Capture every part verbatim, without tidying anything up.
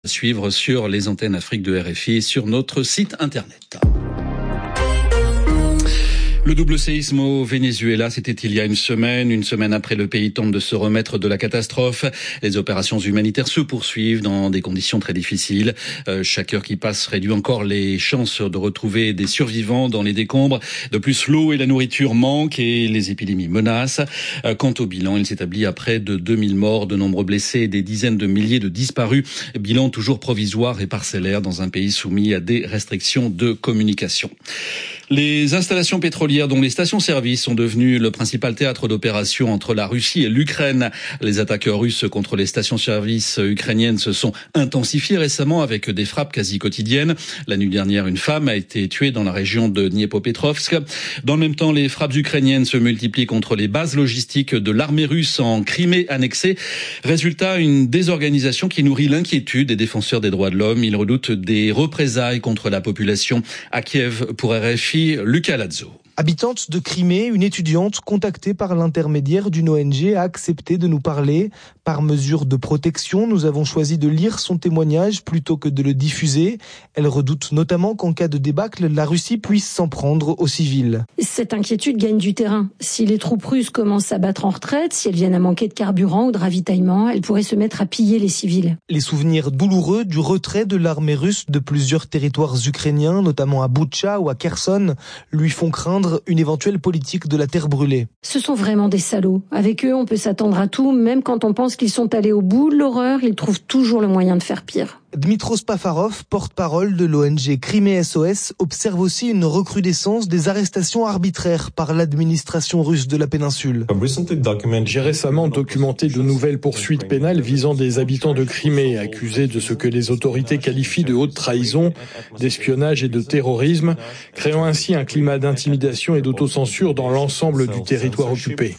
Suivre sur les antennes Afrique de R F I et sur notre site internet. Le double séisme au Venezuela, c'était il y a une semaine. Une semaine après, le pays tente de se remettre de la catastrophe. Les opérations humanitaires se poursuivent dans des conditions très difficiles. Euh, chaque heure qui passe réduit encore les chances de retrouver des survivants dans les décombres. De plus, l'eau et la nourriture manquent et les épidémies menacent. Euh, quant au bilan, il s'établit à près de deux mille morts, de nombreux blessés et des dizaines de milliers de disparus. Bilan toujours provisoire et parcellaire dans un pays soumis à des restrictions de communication. Les installations pétrolières dont les stations-service sont devenues le principal théâtre d'opération entre la Russie et l'Ukraine. Les attaques russes contre les stations-service ukrainiennes se sont intensifiées récemment avec des frappes quasi quotidiennes. La nuit dernière, une femme a été tuée dans la région de Dniepopetrovsk. Dans le même temps, les frappes ukrainiennes se multiplient contre les bases logistiques de l'armée russe en Crimée annexée. Résultat, une désorganisation qui nourrit l'inquiétude des défenseurs des droits de l'homme. Ils redoutent des représailles contre la population. À Kiev, pour R F I, Lucas Lazzo. Habitante de Crimée, une étudiante contactée par l'intermédiaire d'une O N G a accepté de nous parler. Par mesure de protection, nous avons choisi de lire son témoignage plutôt que de le diffuser. Elle redoute notamment qu'en cas de débâcle, la Russie puisse s'en prendre aux civils. Cette inquiétude gagne du terrain. Si les troupes russes commencent à battre en retraite, si elles viennent à manquer de carburant ou de ravitaillement, elles pourraient se mettre à piller les civils. Les souvenirs douloureux du retrait de l'armée russe de plusieurs territoires ukrainiens, notamment à Boutcha ou à Kherson, lui font craindre une éventuelle politique de la terre brûlée. Ce sont vraiment des salauds. Avec eux, on peut s'attendre à tout, même quand on pense qu'ils sont allés au bout de l'horreur, ils trouvent toujours le moyen de faire pire. Dmitro Spafarov, porte-parole de l'O N G Crimée S O S, observe aussi une recrudescence des arrestations arbitraires par l'administration russe de la péninsule. J'ai récemment documenté de nouvelles poursuites pénales visant des habitants de Crimée, accusés de ce que les autorités qualifient de haute trahison, d'espionnage et de terrorisme, créant ainsi un climat d'intimidation et d'autocensure dans l'ensemble du territoire occupé.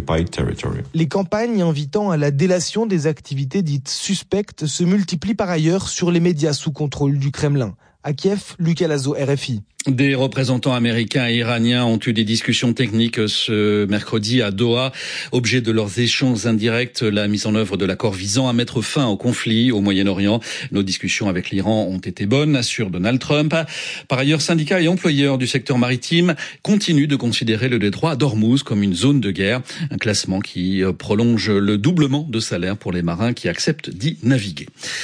Les campagnes invitant à la délation des activités dites suspectes se multiplient par ailleurs sur les médias sous contrôle du Kremlin. À Kiev, Lucas Lazzo, R F I. Des représentants américains et iraniens ont eu des discussions techniques ce mercredi à Doha. Objet de leurs échanges indirects, la mise en œuvre de l'accord visant à mettre fin au conflit au Moyen-Orient. Nos discussions avec l'Iran ont été bonnes, assure Donald Trump. Par ailleurs, syndicats et employeurs du secteur maritime continuent de considérer le détroit d'Ormuz comme une zone de guerre. Un classement qui prolonge le doublement de salaire pour les marins qui acceptent d'y naviguer.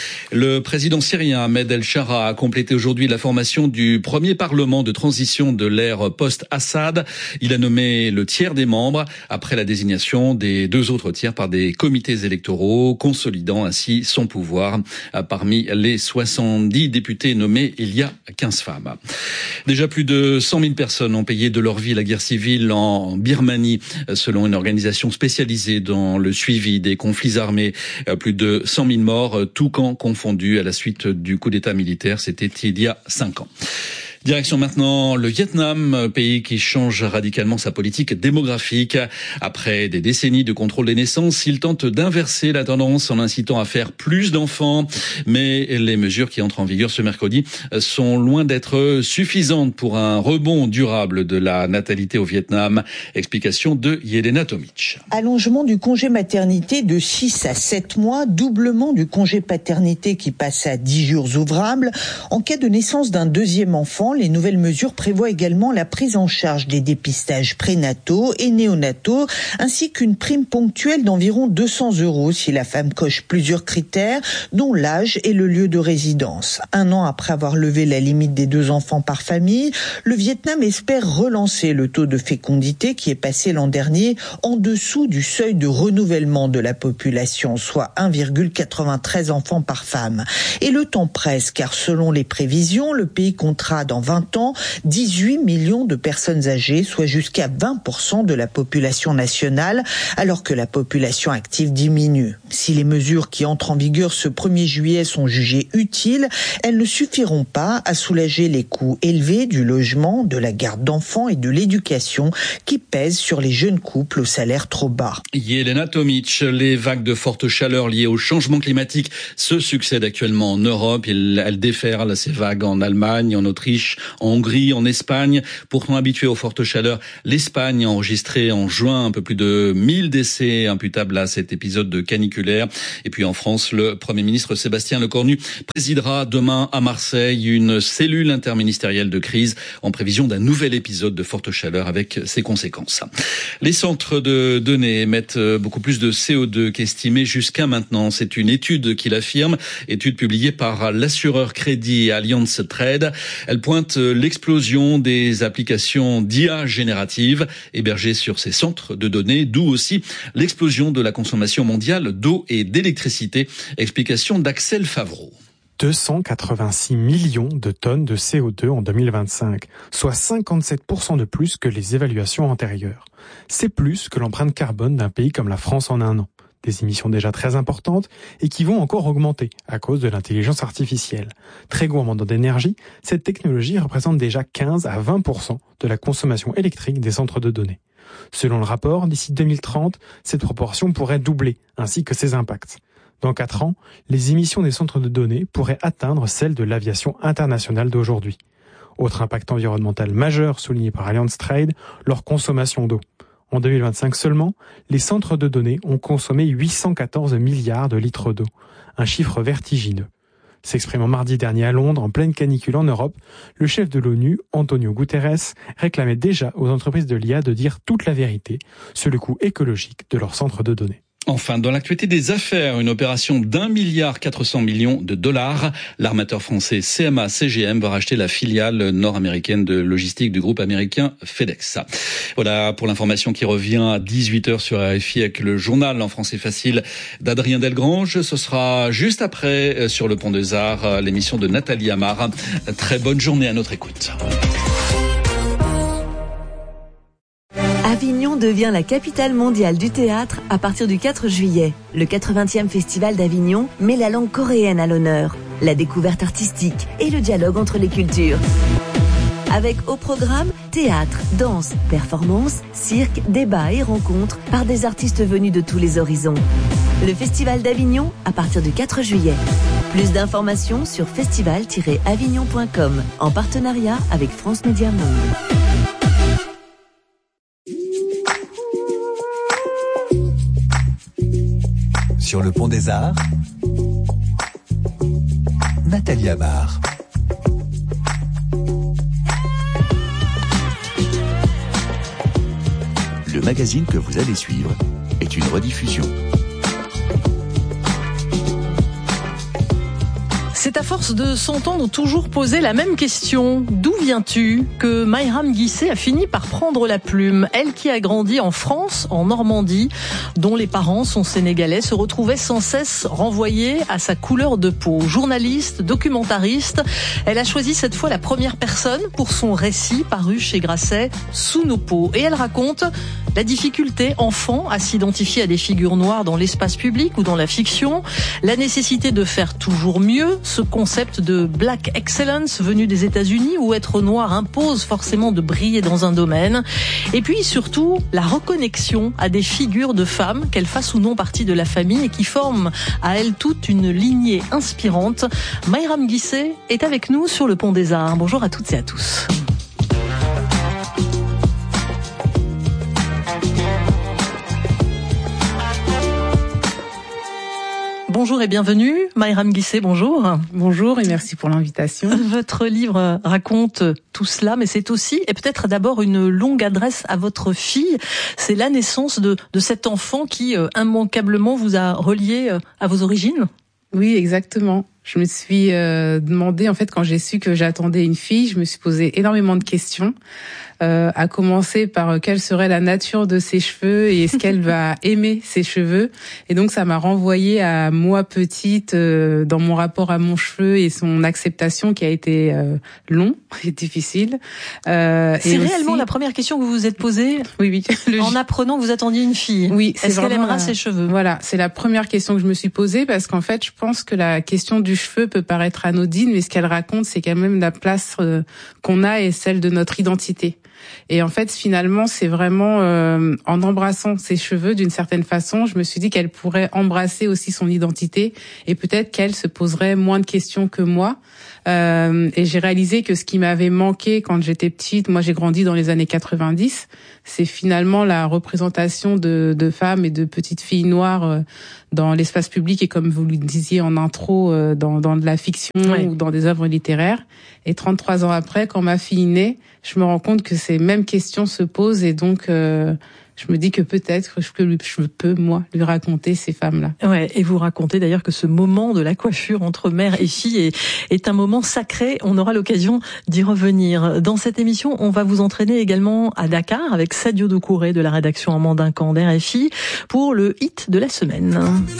Le président syrien Ahmed El-Shara a complété aujourd'hui la formation du premier parlement de transition de l'ère post-Assad. Il a nommé le tiers des membres après la désignation des deux autres tiers par des comités électoraux, consolidant ainsi son pouvoir. Parmi les soixante-dix députés nommés, il y a quinze femmes. Déjà plus de cent mille personnes ont payé de leur vie la guerre civile en Birmanie, selon une organisation spécialisée dans le suivi des conflits armés. Plus de cent mille morts, tous camps confondus à la suite du coup d'État militaire. C'était il y a cinq ans. Direction maintenant le Vietnam, pays qui change radicalement sa politique démographique. Après des décennies de contrôle des naissances, il tente d'inverser la tendance en incitant à faire plus d'enfants. Mais les mesures qui entrent en vigueur ce mercredi sont loin d'être suffisantes pour un rebond durable de la natalité au Vietnam. Explication de Yelena Tomic. Allongement du congé maternité de six à sept mois, doublement du congé paternité qui passe à dix jours ouvrables. En cas de naissance d'un deuxième enfant, les nouvelles mesures prévoient également la prise en charge des dépistages prénataux et néonataux, ainsi qu'une prime ponctuelle d'environ deux cents euros si la femme coche plusieurs critères, dont l'âge et le lieu de résidence. Un an après avoir levé la limite des deux enfants par famille, le Vietnam espère relancer le taux de fécondité qui est passé l'an dernier en dessous du seuil de renouvellement de la population, soit un virgule quatre-vingt-treize enfants par femme. Et le temps presse, car selon les prévisions, le pays comptera dans vingt ans, dix-huit millions de personnes âgées, soit jusqu'à vingt pour cent de la population nationale, alors que la population active diminue. Si les mesures qui entrent en vigueur ce premier juillet sont jugées utiles, elles ne suffiront pas à soulager les coûts élevés du logement, de la garde d'enfants et de l'éducation qui pèsent sur les jeunes couples au salaire trop bas. Yelena Tomic, les vagues de forte chaleur liées au changement climatique se succèdent actuellement en Europe. Elles déferlent ces vagues en Allemagne, en Autriche, Autriche, en Hongrie, en Espagne. Pourtant habituée aux fortes chaleurs, l'Espagne a enregistré en juin un peu plus de mille décès imputables à cet épisode de caniculaire. Et puis en France, le Premier ministre Sébastien Lecornu présidera demain à Marseille une cellule interministérielle de crise en prévision d'un nouvel épisode de forte chaleur avec ses conséquences. Les centres de données émettent beaucoup plus de C O deux qu'estimé jusqu'à maintenant. C'est une étude qui l'affirme, étude publiée par l'assureur Crédit Allianz Trade. Elle pointe l'explosion des applications d'I A générative hébergées sur ces centres de données, d'où aussi l'explosion de la consommation mondiale d'eau et d'électricité. Explication d'Axel Favreau. deux cent quatre-vingt-six millions de tonnes de C O deux en deux mille vingt-cinq, soit cinquante-sept pour cent de plus que les évaluations antérieures. C'est plus que l'empreinte carbone d'un pays comme la France en un an. Des émissions déjà très importantes et qui vont encore augmenter à cause de l'intelligence artificielle. Très gourmande d'énergie, cette technologie représente déjà quinze à vingt pour cent de la consommation électrique des centres de données. Selon le rapport, d'ici deux mille trente, cette proportion pourrait doubler, ainsi que ses impacts. Dans quatre ans, les émissions des centres de données pourraient atteindre celles de l'aviation internationale d'aujourd'hui. Autre impact environnemental majeur souligné par Allianz Trade, leur consommation d'eau. En deux mille vingt-cinq seulement, les centres de données ont consommé huit cent quatorze milliards de litres d'eau, un chiffre vertigineux. S'exprimant mardi dernier à Londres, en pleine canicule en Europe, le chef de l'ONU, Antonio Guterres, réclamait déjà aux entreprises de l'I A de dire toute la vérité sur le coût écologique de leurs centres de données. Enfin, dans l'actualité des affaires, une opération d'un milliard quatre cents millions de dollars. L'armateur français C M A C G M va racheter la filiale nord-américaine de logistique du groupe américain FedEx. Voilà pour l'information qui revient à dix-huit heures sur R F I avec le journal en français facile d'Adrien Delgrange. Ce sera juste après sur le Pont des Arts, l'émission de Nathalie Amar. Très bonne journée à notre écoute. Avignon devient la capitale mondiale du théâtre à partir du quatre juillet. Le quatre-vingtième festival d'Avignon met la langue coréenne à l'honneur, la découverte artistique et le dialogue entre les cultures. Avec au programme théâtre, danse, performance, cirque, débat et rencontres par des artistes venus de tous les horizons. Le Festival d'Avignon à partir du quatre juillet. Plus d'informations sur festival tiret avignon point com en partenariat avec France Média Monde. Sur le Pont des Arts, Nathalie Amar. Le magazine que vous allez suivre est une rediffusion. C'est à force de s'entendre toujours poser la même question. D'où viens-tu ? Que Mayram Guissé a fini par prendre la plume. Elle qui a grandi en France, en Normandie, dont les parents sont sénégalais, se retrouvait sans cesse renvoyée à sa couleur de peau. Journaliste, documentariste, elle a choisi cette fois la première personne pour son récit paru chez Grasset, Sous nos peaux. Et elle raconte la difficulté, enfant, à s'identifier à des figures noires dans l'espace public ou dans la fiction, la nécessité de faire toujours mieux, ce concept de black excellence venu des États-Unis où être noir impose forcément de briller dans un domaine. Et puis surtout, la reconnexion à des figures de femmes, qu'elles fassent ou non partie de la famille et qui forment à elles toutes une lignée inspirante. Mayram Guissé est avec nous sur le Pont des Arts. Bonjour à toutes et à tous. Bonjour et bienvenue. Mayram Guissé, bonjour. Bonjour et merci pour l'invitation. Votre livre raconte tout cela, mais c'est aussi, et peut-être d'abord, une longue adresse à votre fille. C'est la naissance de, de cet enfant qui, euh, immanquablement, vous a relié euh, à vos origines. Oui, exactement. Je me suis euh, demandé, en fait, quand j'ai su que j'attendais une fille, je me suis posé énormément de questions. Euh, à commencer par euh, quelle serait la nature de ses cheveux et est-ce qu'elle va aimer ses cheveux. Et donc ça m'a renvoyé à moi petite euh, dans mon rapport à mon cheveu et son acceptation qui a été euh, long et difficile. Euh, c'est et réellement aussi... la première question que vous vous êtes posée. Oui, oui. Le... En apprenant que vous attendiez une fille. Oui, c'est est-ce qu'elle aimera la... ses cheveux? Voilà, c'est la première question que je me suis posée parce qu'en fait, je pense que la question du du cheveu peut paraître anodine, mais ce qu'elle raconte, c'est quand même la place euh, qu'on a et celle de notre identité. Et en fait, finalement, c'est vraiment euh, en embrassant ses cheveux d'une certaine façon, je me suis dit qu'elle pourrait embrasser aussi son identité et peut-être qu'elle se poserait moins de questions que moi. Euh, et j'ai réalisé que ce qui m'avait manqué quand j'étais petite, moi j'ai grandi dans les années quatre-vingt-dix, c'est finalement la représentation de, de femmes et de petites filles noires euh, dans l'espace public et comme vous le disiez en intro, euh, dans, dans de la fiction ouais. ou dans des œuvres littéraires. Et trente-trois ans après, quand ma fille est née, je me rends compte que ces mêmes questions se posent et donc euh, je me dis que peut-être je peux, je peux, moi, lui raconter ces femmes-là. Ouais, et vous racontez d'ailleurs que ce moment de la coiffure entre mère et fille est, est un moment sacré. On aura l'occasion d'y revenir. Dans cette émission, on va vous entraîner également à Dakar avec Sadio Doucouré de la rédaction en Mandincan d'R F I pour le hit de la semaine.